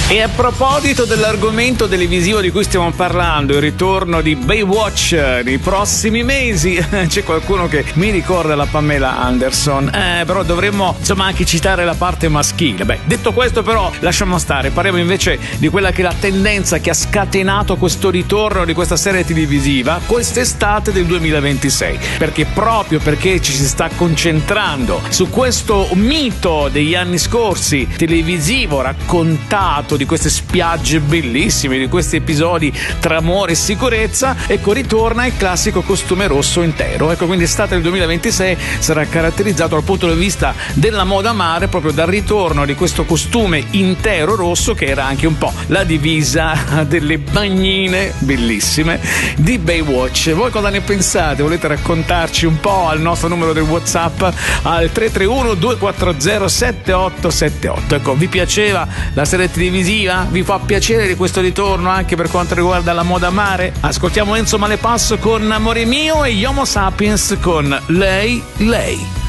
E a proposito dell'argomento televisivo di cui stiamo parlando, il ritorno di Baywatch nei prossimi mesi, c'è qualcuno che mi ricorda la Pamela Anderson, però dovremmo insomma anche citare la parte maschile. Beh, detto questo però lasciamo stare, parliamo invece di quella che è la tendenza che ha scatenato questo ritorno di questa serie televisiva quest'estate del 2026, perché proprio perché ci si sta concentrando su questo mito degli anni scorsi televisivo raccontato di queste spiagge bellissime, di questi episodi tra amore e sicurezza, ecco ritorna il classico costume rosso intero. Ecco, quindi estate del 2026 sarà caratterizzato dal punto di vista della moda mare proprio dal ritorno di questo costume intero rosso che era anche un po' la divisa delle bagnine bellissime di Baywatch. Voi cosa ne pensate? Volete raccontarci un po' al nostro numero del WhatsApp al 331 240 7878. Ecco, vi piaceva la serie televisiva? Vi fa piacere di questo ritorno anche per quanto riguarda la moda mare? Ascoltiamo Enzo Malepasso con Amore mio e gli Homo Sapiens con Lei.